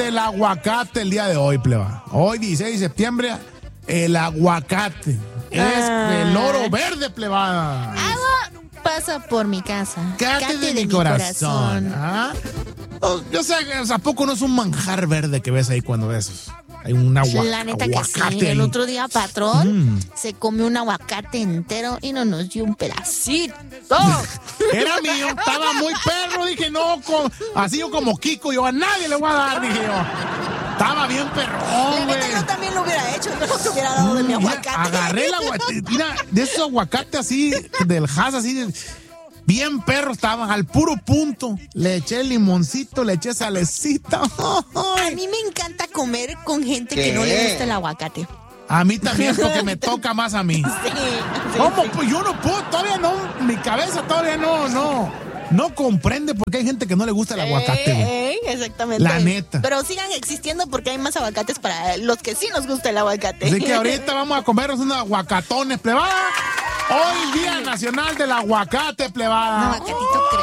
del aguacate el día de hoy, pleba. Hoy, 16 de septiembre, el aguacate. Es el oro verde, plebada. Agua pasa por mi casa. Cate de mi corazón. ¿Ah? Yo sé que ¿a poco no es un manjar verde que ves ahí cuando ves? Hay un La neta que sí. ahí. El otro día, patrón, se comió un aguacate entero y no nos dio un pedacito. Era mío, estaba muy perro. Dije, no, así yo como Kiko, yo a nadie le voy a dar, dije yo. Estaba bien perrón, La neta, yo también lo hubiera hecho. Yo no te hubiera dado de mi aguacate. Agarré el aguacate. Mira, de esos aguacates así, del Hass, así, bien perro estaban, al puro punto. Le eché limoncito, le eché salecita. A mí me encanta comer con gente que no le gusta el aguacate. A mí también, porque me toca más a mí. Sí, ¿Cómo? Pues yo no puedo, todavía no, mi cabeza todavía no comprende por qué hay gente que no le gusta el aguacate, güey. Exactamente. La neta. Pero sigan existiendo porque hay más aguacates para los que sí nos gusta el aguacate. Así que ahorita vamos a comernos unos aguacatones, plebada. Hoy Día Nacional del Aguacate, plebada. Un aguacatito